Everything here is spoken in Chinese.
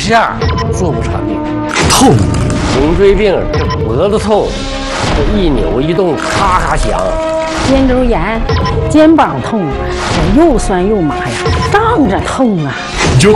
下做不成的。 痛， 颈椎病，这脖子痛，这一扭一动咔咔响。 肩周炎，肩膀痛，这又酸又麻呀，胀着痛啊。